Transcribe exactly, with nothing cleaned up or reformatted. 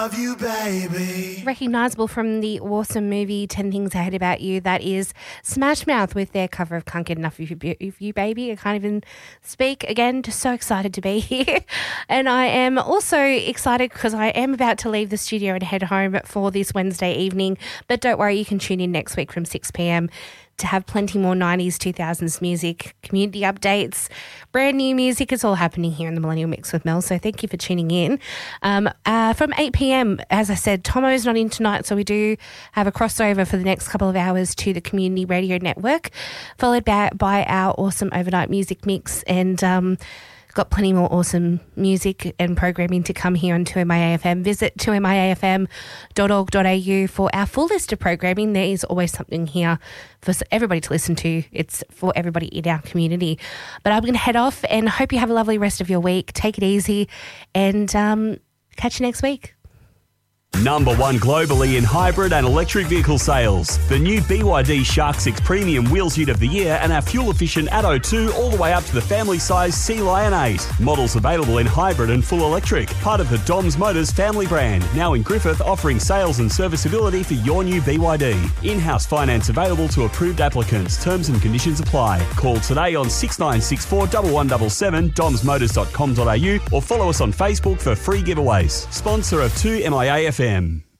Love you, baby. Recognisable from the awesome movie ten Things I Hate About You, that is Smash Mouth with their cover of Can't Get Enough of You, of you Baby. I can't even speak. Again, just so excited to be here. And I am also excited because I am about to leave the studio and head home for this Wednesday evening. But don't worry, you can tune in next week from six p.m. to have plenty more nineties, two thousands music, community updates, brand new music. It's all happening here in the Millennial Mix with Mel, so thank you for tuning in. Um, uh, from eight p.m, as I said, Tomo's not in tonight, so we do have a crossover for the next couple of hours to the Community Radio Network, followed by, by our awesome overnight music mix, and um, got plenty more awesome music and programming to come here on two M I A F M. Visit two M I A F M dot org dot a u for our full list of programming. There is always something here for everybody to listen to. It's for everybody in our community. But I'm going to head off and hope you have a lovely rest of your week. Take it easy and um, catch you next week. Number one globally in hybrid and electric vehicle sales. The new B Y D Shark six Premium Wheels Ute of the Year and our fuel-efficient Atto two all the way up to the family-size Sea Lion eight. Models available in hybrid and full electric. Part of the Doms Motors family brand. Now in Griffith, offering sales and serviceability for your new B Y D. In-house finance available to approved applicants. Terms and conditions apply. Call today on six nine six four, one one seven seven, doms motors dot com dot a u or follow us on Facebook for free giveaways. Sponsor of two M I A F M.